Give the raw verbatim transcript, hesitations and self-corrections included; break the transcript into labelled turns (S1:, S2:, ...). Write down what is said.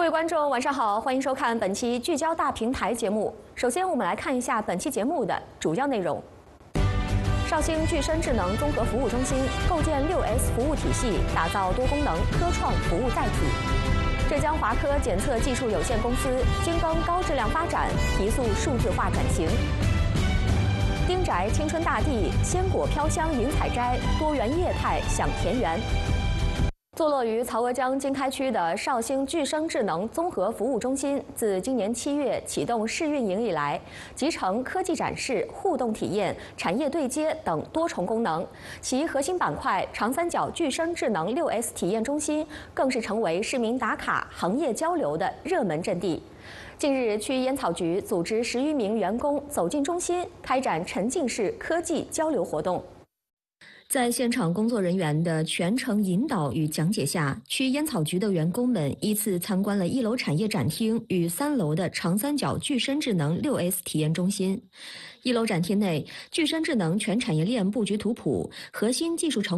S1: 位观众，晚上好，欢迎收看本期聚焦大平台节目。首先，我们来看一下本期节目的主要内容。绍兴具身智能综合服务中心构建六 S 服务体系，打造多功能科创服务载体。浙江华科检测技术有限公司精耕高质量发展，提速数字化转型。丁宅青春大地，鲜果飘香迎采摘，多元业态享田园。坐落于曹娥江经开区的绍兴具身智能综合服务中心，自今年七月启动试运营以来，集成科技展示、互动体验、产业对接等多重功能。其核心板块长三角具身智能六 S 体验中心，更是成为市民打卡、行业交流的热门阵地。近日，区烟草局组织十余名员工走进中心，开展沉浸式科技交流活动。在现场工作人员的全程引导与讲解下，区烟草局的员工们依次参观了一楼产业展厅与三楼的长三角具身智能六 S 体验中心。一楼展厅内，具身智能全产业链布局图谱、核心技术成